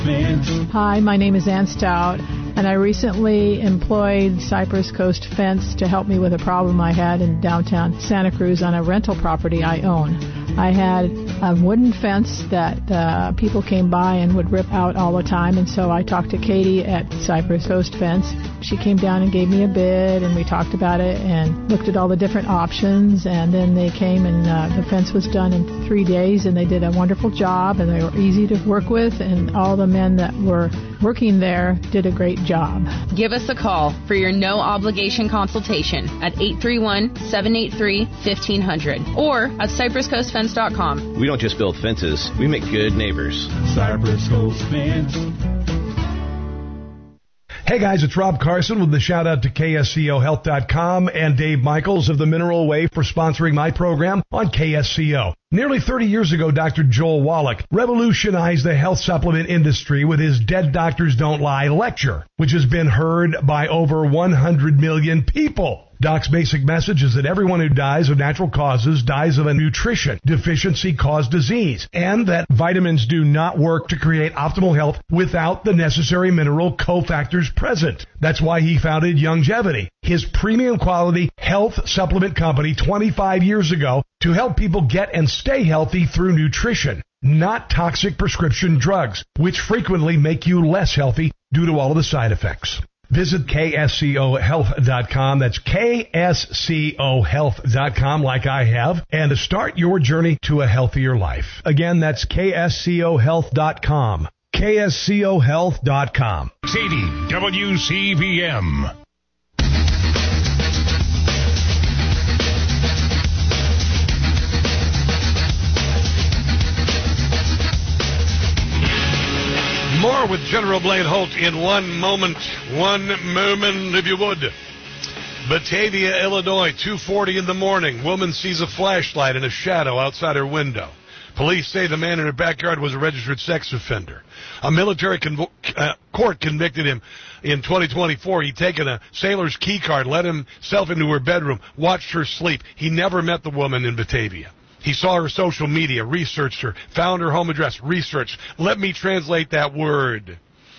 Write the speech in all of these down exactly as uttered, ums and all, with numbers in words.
Hi, my name is Ann Stout, and I recently employed Cypress Coast Fence to help me with a problem I had in downtown Santa Cruz on a rental property I own. I had a wooden fence that uh, people came by and would rip out all the time, and so I talked to Katie at Cypress Coast Fence. She came down and gave me a bid, and we talked about it and looked at all the different options, and then they came and uh, the fence was done in three days, and they did a wonderful job, and they were easy to work with, and all the men that were working there did a great job. Give us a call for your no-obligation consultation at eight three one, seven eight three, fifteen hundred or at cypress coast fence dot com. We don't just build fences, we make good neighbors. Cypress Coast Fence. Hey guys, it's Rob Carson with the shout out to K S C O health dot com and Dave Michaels of the Mineral Way for sponsoring my program on K S C O. Nearly thirty years ago, Doctor Joel Wallach revolutionized the health supplement industry with his Dead Doctors Don't Lie lecture, which has been heard by over one hundred million people. Doc's basic message is that everyone who dies of natural causes dies of a nutrition deficiency caused disease, and that vitamins do not work to create optimal health without the necessary mineral cofactors present. That's why he founded Youngevity, his premium quality health supplement company twenty-five years ago, to help people get and stay healthy through nutrition, not toxic prescription drugs, which frequently make you less healthy due to all of the side effects. Visit K S C O health dot com. That's K S C O health dot com, like I have, and to start your journey to a healthier life. Again, that's K S C O health dot com. K S C O health dot com. C D W C V M. More with General Blaine Holt in one moment. One moment, if you would. Batavia, Illinois, two forty in the morning. Woman sees a flashlight in a shadow outside her window. Police say the man in her backyard was a registered sex offender. A military convo- uh, court convicted him in twenty twenty-four. He'd taken a sailor's key card, let himself into her bedroom, watched her sleep. He never met the woman in Batavia. He saw her social media, researched her, found her home address, researched. Let me translate that word.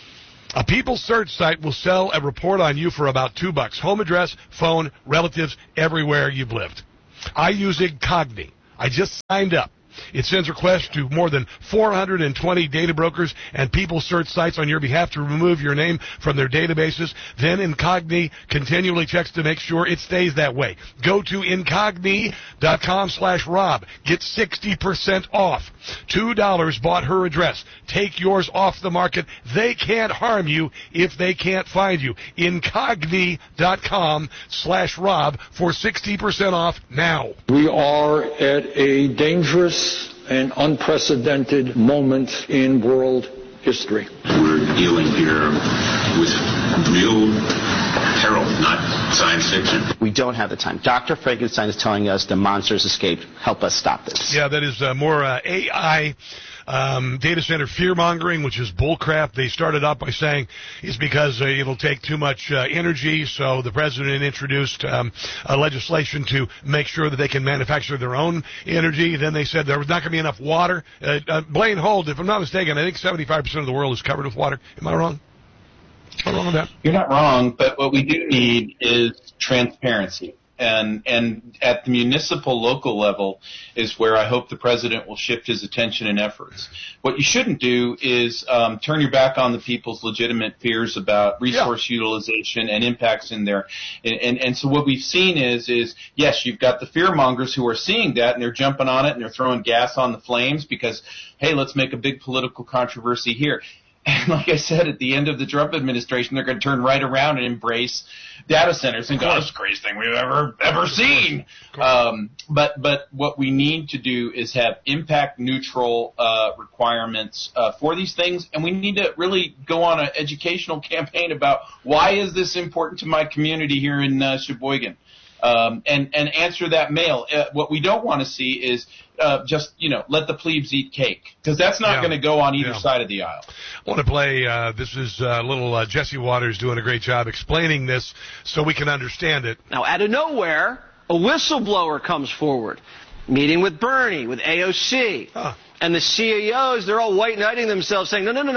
A People search site will sell a report on you for about two bucks. Home address, phone, relatives, everywhere you've lived. I use Incogni. I just signed up. It sends requests to more than four hundred twenty data brokers and people search sites on your behalf to remove your name from their databases. Then Incogni continually checks to make sure it stays that way. Go to incogni dot com slash Rob. Get sixty percent off. two dollars bought her address. Take yours off the market. They can't harm you if they can't find you. incogni dot com slash Rob for sixty percent off now. We are at a dangerous and unprecedented moment in world history. We're dealing here with real peril, not science fiction. We don't have the time. Doctor Frankenstein is telling us the monsters escaped. Help us stop this. Yeah, that is uh, more uh, A I um, data center fear-mongering, which is bullcrap. They started out by saying it's because uh, it'll take too much uh, energy, so the president introduced um, a legislation to make sure that they can manufacture their own energy. Then they said there was not going to be enough water. Uh, uh, Blaine Holt, if I'm not mistaken, I think seventy-five percent of the world is covered with water. Am I wrong? Am I wrong with that? You're not wrong, but what we do need is transparency. And and at the municipal local level is where I hope the president will shift his attention and efforts. What you shouldn't do is um, turn your back on the people's legitimate fears about resource yeah. utilization and impacts in there. And, and and so what we've seen is is yes, you've got the fear mongers who are seeing that and they're jumping on it and they're throwing gas on the flames because, hey, let's make a big political controversy here. And like I said, at the end of the Trump administration, they're going to turn right around and embrace data centers and go, "That's the greatest thing we've ever ever seen." Um, but but what we need to do is have impact neutral uh, requirements uh, for these things, and we need to really go on an educational campaign about why is this important to my community here in uh, Sheboygan. Um, and, and answer that mail. Uh, what we don't want to see is uh, just, you know, let the plebes eat cake, because that's not yeah. going to go on either yeah. side of the aisle. I want to play, uh, this is uh, little uh, Jesse Waters doing a great job explaining this so we can understand it. Now, out of nowhere, a whistleblower comes forward, meeting with Bernie, with A O C. Huh. And the C E Os, they're all white-knighting themselves, saying, no, no, no, no.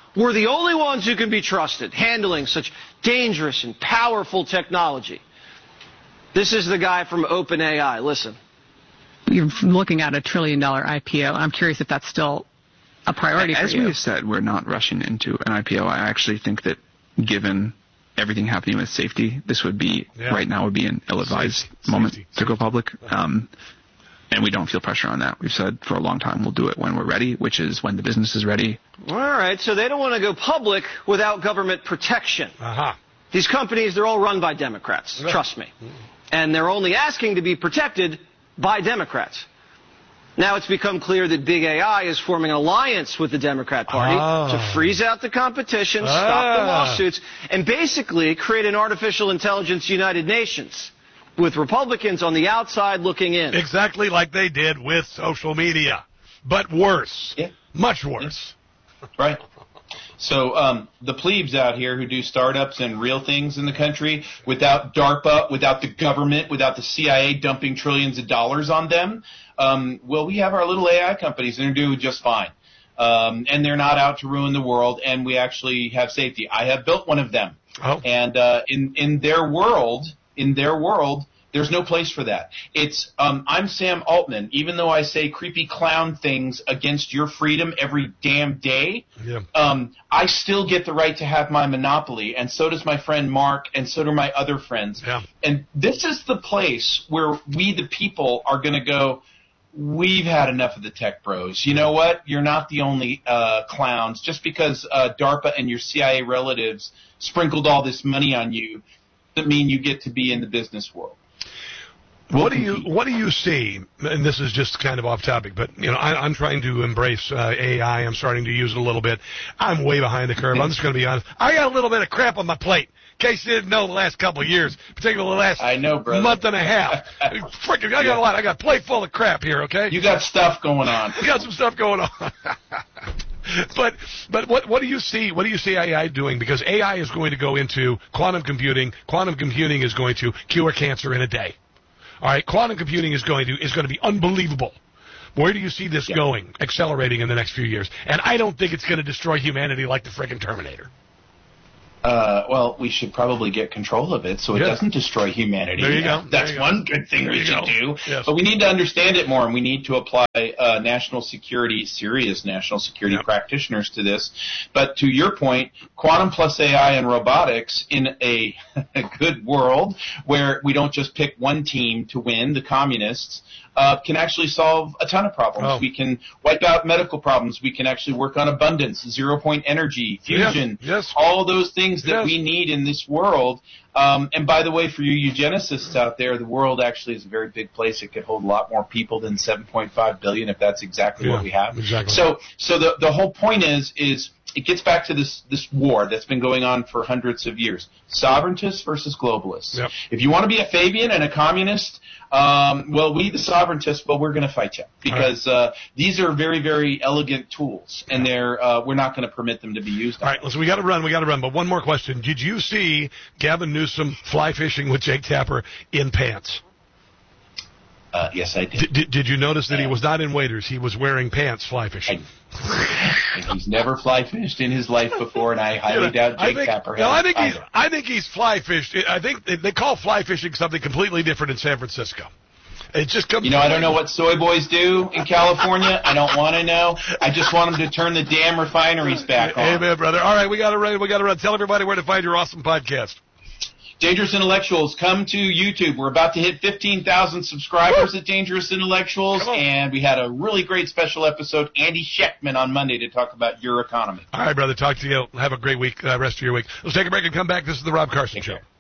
were the only ones who could be trusted handling such dangerous and powerful technology. This is the guy from OpenAI. Listen. You're looking at a trillion dollar I P O. I'm curious if that's still a priority As for you. As we have said, we're not rushing into an I P O. I actually think that given everything happening with safety, this would be, yeah. right now, would be an ill-advised safety, moment safety, to go public. Um, and we don't feel pressure on that. We've said for a long time we'll do it when we're ready, which is when the business is ready. All right, so they don't want to go public without government protection. Uh-huh. These companies, they're all run by Democrats, right. Trust me. And they're only asking to be protected by Democrats. Now it's become clear that Big A I is forming an alliance with the Democrat Party oh. to freeze out the competition, ah. stop the lawsuits, and basically create an artificial intelligence United Nations with Republicans on the outside looking in. Exactly like they did with social media, but worse. Yeah. Much worse. Yeah. Right. So um, the plebes out here who do startups and real things in the country without DARPA, without the government, without the C I A dumping trillions of dollars on them, um, well, we have our little A I companies and they're doing just fine. Um, and they're not out to ruin the world, and we actually have safety. I have built one of them. Oh. And uh, in, in their world, in their world, there's no place for that. It's um, I'm Sam Altman. Even though I say creepy clown things against your freedom every damn day, yeah. um, I still get the right to have my monopoly, and so does my friend Mark, and so do my other friends. Yeah. And this is the place where we, the people, are going to go, we've had enough of the tech bros. You know what? You're not the only uh, clowns. Just because uh, DARPA and your C I A relatives sprinkled all this money on you doesn't mean you get to be in the business world. What do you what do you see? And this is just kind of off topic, but you know, I, I'm trying to embrace uh, A I. I'm starting to use it a little bit. I'm way behind the curve. I'm just going to be honest. I got a little bit of crap on my plate. In case you didn't know, the last couple of years, particularly the last I know, brother. month and a half, freaking, I got a lot. I got a plate full of crap here. Okay, you got stuff going on. You got some stuff going on. But but what what do you see? What do you see A I doing? Because A I is going to go into quantum computing. Quantum computing is going to cure cancer in a day. All right, quantum computing is going to is going to be unbelievable. Where do you see this yeah. going, accelerating in the next few years? And I don't think it's going to destroy humanity like the friggin' Terminator. Uh, well, we should probably get control of it so it yeah. doesn't destroy humanity. There you go. That's you one go. good thing there we should go. do. Yes. But we need to understand it more, and we need to apply uh, national security, serious national security yep. practitioners to this. But to your point, quantum plus A I and robotics in a, a good world where we don't just pick one team to win, the communists, Uh, can actually solve a ton of problems. Oh. We can wipe out medical problems. We can actually work on abundance, zero-point energy, fusion, yes, yes. all those things that yes. we need in this world. Um, and by the way, for you eugenicists out there, the world actually is a very big place. It could hold a lot more people than seven point five billion if that's exactly yeah, what we have. Exactly. So, so the the whole point is is it gets back to this this war that's been going on for hundreds of years: sovereigntists versus globalists. Yep. If you want to be a Fabian and a communist, um, well, we the sovereigntists, well, we're going to fight you because right. uh, these are very, very elegant tools, and they're uh, we're not going to permit them to be used. All right, listen, we got to run, we got to run. But one more question: did you see Gavin Newsom fly fishing with Jake Tapper in pants? Uh, yes, I did. D- did. Did you notice that yeah. he was not in waders? He was wearing pants fly fishing. I, he's never fly fished in his life before, and I highly you know, doubt Jake I think, Tapper has. No, I think he's. either. I think he's fly fished. I think they, they call fly fishing something completely different in San Francisco. It just comes. You know, I don't know what soy boys do in California. I don't want to know. I just want them to turn the damn refineries back on. Amen, brother. All right, we got to run. We got to run. Tell everybody where to find your awesome podcast. Dangerous Intellectuals, come to YouTube. We're about to hit fifteen thousand subscribers Woo! At Dangerous Intellectuals, and we had a really great special episode, Andy Schechtman, on Monday to talk about your economy. All right, brother. Talk to you. Have a great week, uh, rest of your week. Let's take a break and come back. This is the Rob Carson Take Show. Care.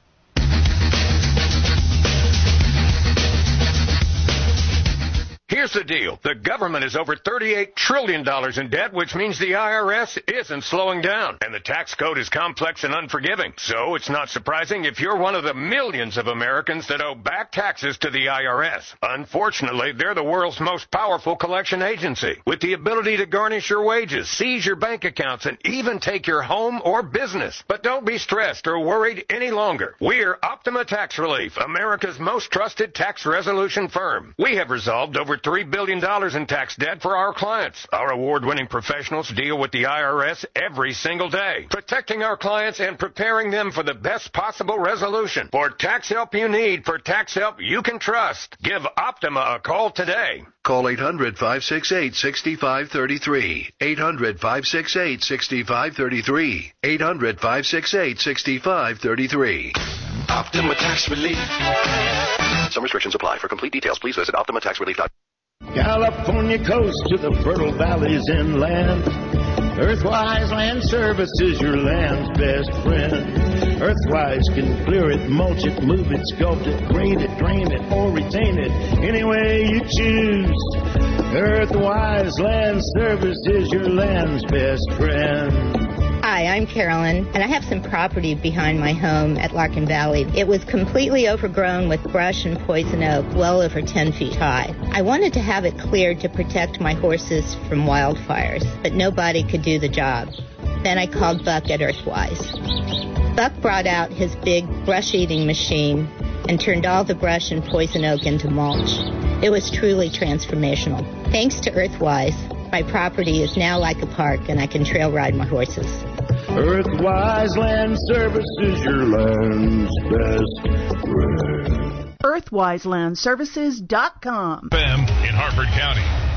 Here's the deal. The government is over thirty-eight trillion dollars in debt, which means the I R S isn't slowing down. And the tax code is complex and unforgiving. So it's not surprising if you're one of the millions of Americans that owe back taxes to the I R S. Unfortunately, they're the world's most powerful collection agency, with the ability to garnish your wages, seize your bank accounts, and even take your home or business. But don't be stressed or worried any longer. We're Optima Tax Relief, America's most trusted tax resolution firm. We have resolved over three billion dollars in tax debt for our clients. Our award-winning professionals deal with the I R S every single day, protecting our clients and preparing them for the best possible resolution. For tax help you need, for tax help you can trust, give Optima a call today. Call eight hundred, five six eight, six five three three. eight hundred, five six eight, six five three three. eight hundred, five six eight, six five three three. Optima Tax Relief. Some restrictions apply. For complete details, please visit optima tax relief dot com. California coast to the fertile valleys inland. Earthwise Land Services, your land's best friend. Earthwise can clear it, mulch it, move it, sculpt it, grade it, drain it, or retain it any way you choose. Earthwise Land Services, your land's best friend. Hi, I'm Carolyn, and I have some property behind my home at Larkin Valley. It was completely overgrown with brush and poison oak, well over ten feet high. I wanted to have it cleared to protect my horses from wildfires, but nobody could do the job. Then I called Buck at Earthwise. Buck brought out his big brush-eating machine and turned all the brush and poison oak into mulch. It was truly transformational. Thanks to Earthwise, my property is now like a park, and I can trail ride my horses. Earthwise Land Services, your land's best friend. Earthwise Land Services dot com. F M in Harford County.